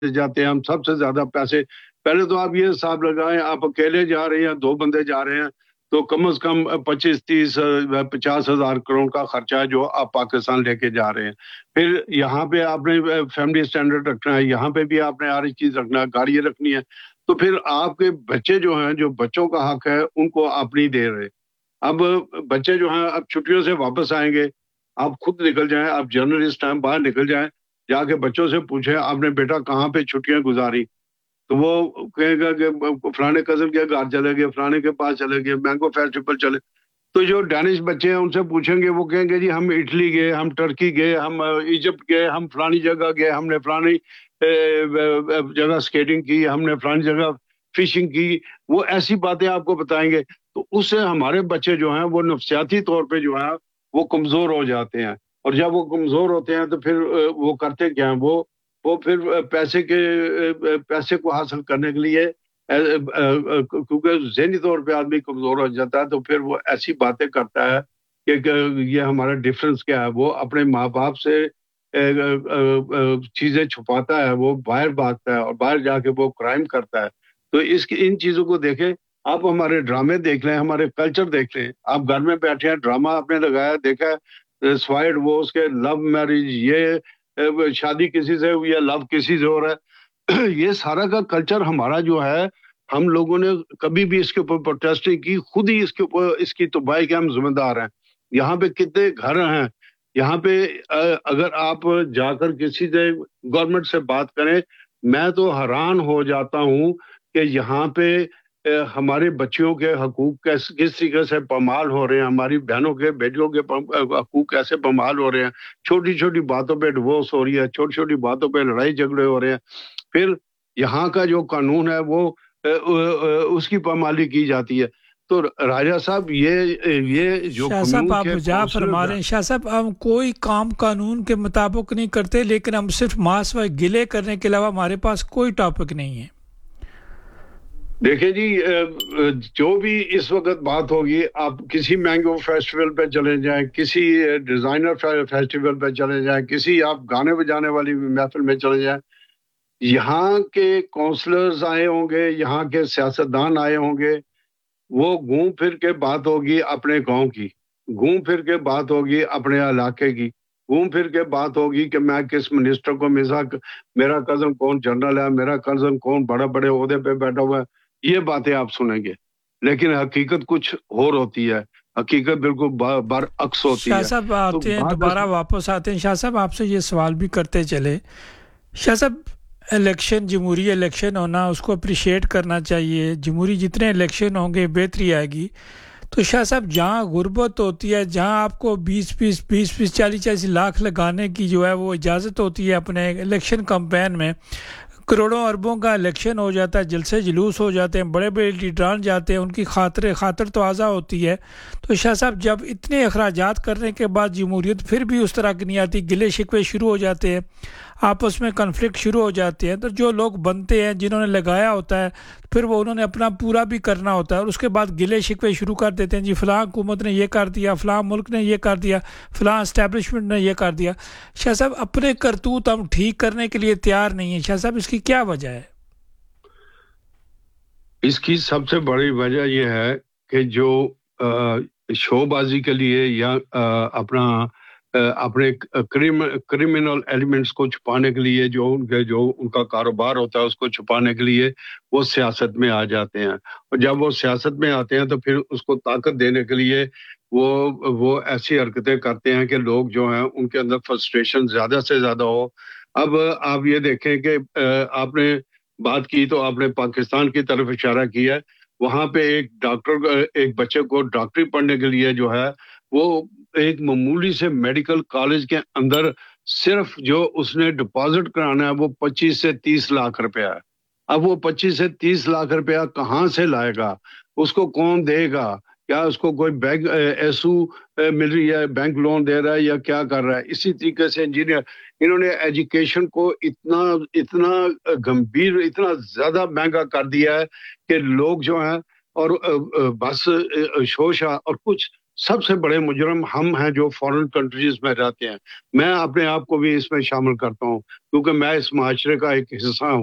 जाते हैं, हम सबसे ज्यादा पैसे, पहले तो आप ये हिसाब लगाएं, आप अकेले जा रहे हैं, 2 बंदे जा रहे हैं, तो कम से कम 25-30 50 हजार करोड़ का खर्चा है जो आप पाकिस्तान लेके जा रहे हैं। फिर यहाँ पे आपने फैमिली स्टैंडर्ड रखना है, यहाँ पे भी आपने हर एक चीज रखना है, गाड़ी रखनी है, तो फिर आपके बच्चे जो हैं, जो बच्चों का हक है, उनको आप नहीं दे रहे। अब बच्चे जो हैं अब छुट्टियों से वापस आएंगे, आप खुद निकल जाएं, आप जर्नलिस्ट हैं, बाहर निकल जाएं, जाके बच्चों से पूछें आपने बेटा कहाँ पे छुट्टियां गुजारी, तो वो कहेगा कि फलाने कजन के घर चले गए, फलाने के पास चले गए, मैंगो फेस्टिवल चले। तो जो डेनिश बच्चे हैं उनसे पूछेंगे, वो कहेंगे जी हम इटली गए, हम टर्की गए, हम इजिप्ट गए, हम फलानी जगह गए, हमने फलानी जगह स्केटिंग की, हमने फलानी जगह फिशिंग की। वो ऐसी बातें आपको बताएंगे, तो उससे हमारे बच्चे जो हैं वो नफसियाती तौर पे जो है वो कमजोर हो जाते हैं। और जब वो कमजोर होते हैं तो फिर वो करते क्या हैं, वो फिर पैसे को हासिल करने के लिए क्योंकि ज़हनी तौर पे आदमी कमजोर हो जाता है, तो फिर वो ऐसी बातें करता है कि ये हमारा डिफरेंस क्या है। वो अपने माँ बाप से चीजें छुपाता है, वो बाहर भागता है और बाहर जाके वो क्राइम करता है। तो इसकी इन चीजों को देखें, आप हमारे ड्रामे देख लें, हमारे कल्चर देख लें। आप घर में बैठे हैं, ड्रामा आपने लगाया, देखा स्वाइड वो उसके लव मैरिज, ये शादी किसी से हुई है, लव किसी से हो रहा है। ये सारा का कल्चर हमारा जो है, हम लोगों ने कभी भी इसके ऊपर प्रोटेस्ट नहीं की, खुद ही इसके ऊपर इसकी तबाही के हम जिम्मेदार हैं। यहाँ पे कितने घर हैं, यहाँ पे अगर आप जाकर किसी से गवर्नमेंट से बात करें, मैं तो हैरान हो जाता हूँ कि यहाँ पे हमारे बच्चियों के हकूक किस तरीके से पामाल हो रहे हैं, हमारी बहनों के बेटियों के हकूक कैसे पामाल हो रहे हैं। छोटी छोटी बातों पे डिवोर्स हो रही है, छोटी छोटी बातों पे लड़ाई झगड़े हो रहे हैं। फिर यहाँ का जो कानून है वो उसकी पामाली की जाती है। तो राजा साहब ये जो शाह साहब आप के जा फरमा रहे हैं, शाह साहब हम कोई काम कानून के मुताबिक नहीं करते, लेकिन हम सिर्फ मास व गिले करने के अलावा हमारे पास कोई टॉपिक नहीं है। देखिए जी, जो भी इस वक्त बात होगी, आप किसी मैंगो फेस्टिवल पे चले जाएं, किसी डिजाइनर फेस्टिवल पे चले जाएं, किसी आप गाने बजाने वाली महफिल में चले जाएं, यहाँ के काउंसलर्स आए होंगे, यहाँ के सियासतदान आए होंगे, वो घूम फिर के बात होगी अपने गांव की, घूम फिर के बात होगी अपने इलाके की, घूम फिर के बात होगी कि मैं किस मिनिस्टर को मिसा, मेरा कजन कौन जनरल है, मेरा कजन कौन बड़े बड़े ओहदे पे बैठा हुआ है। ये बातें आप सुनेंगे, लेकिन हकीकत कुछ और होती है, हकीकत बिल्कुल बरअक्स होती शाह है। साहब तो आते हैं, बात दोबारा वापस आते हैं। शाह साहब आपसे ये सवाल भी करते चले, शाह साहब इलेक्शन, जमहूरी इलेक्शन होना उसको अप्रिशिएट करना चाहिए, जमहूरी जितने इलेक्शन होंगे बेहतरी आएगी। तो शाह साहब जहाँ गुर्बत होती है, जहाँ आपको 20-20 40-40 लाख लगाने की जो है वो इजाज़त होती है अपने इलेक्शन कैंपेन में, करोड़ों अरबों का इलेक्शन हो जाता है, जलसे जुलूस हो जाते हैं, बड़े बड़े लीडरान जाते हैं, उनकी खातर तवाज़ा होती है। तो शाह साहब जब इतने अखराजात करने के बाद जमहूरियत फिर भी उस तरह की नहीं आती, गिले शिकवे शुरू हो जाते हैं, आपस में कन्फ्लिक्ट शुरू हो जाते हैं, तो जो लोग बनते हैं जिन्होंने लगाया होता है फिर वो उन्होंने अपना पूरा भी करना होता है, और उसके बाद गिले शिकवे शुरू कर देते हैं, जी फ़लाँ हुकूमत ने ये कर दिया, फ़लाँ मुल्क ने ये कर दिया, फ़लाँ इस्टेब्लिशमेंट ने ये कर दिया। शाह साहब अपने करतूत हम ठीक करने के लिए तैयार नहीं है, शाह साहब इसकी क्या वजह है? इसकी सबसे बड़ी वजह यह है कि जो शोबाजी के लिए या अपने क्रिमिनल एलिमेंट्स को छुपाने के लिए, जो उनका कारोबार होता है उसको छुपाने के लिए वो सियासत में आ जाते हैं। और जब वो सियासत में आते हैं तो फिर उसको ताकत देने के लिए वो ऐसी हरकतें करते हैं कि लोग जो हैं उनके अंदर फ्रस्ट्रेशन ज्यादा से ज्यादा हो। अब आप ये देखें कि आपने बात की तो आपने पाकिस्तान की तरफ इशारा किया है। वहां पे एक बच्चे को डॉक्टरी पढ़ने के लिए जो है वो एक मामूली से मेडिकल कॉलेज के अंदर सिर्फ जो उसने डिपॉजिट कराना है वो 25 से 30 लाख रुपया है। अब वो 25 से 30 लाख रुपया कहाँ से लाएगा, उसको कौन देगा? क्या उसको कोई बैंक एसू मिल रही है, बैंक लोन दे रहा है या क्या कर रहा है? इसी तरीके से इंजीनियर, इन्होंने एजुकेशन को इतना इतना गंभीर, इतना ज्यादा महंगा कर दिया है कि लोग जो हैं और बस शोशा और कुछ سب سے بڑے مجرم ہم ہیں جو فارن کنٹریز میں رہتے ہیں. میں اپنے آپ کو بھی اس میں شامل کرتا ہوں کیونکہ میں اس معاشرے کا ایک حصہ ہوں.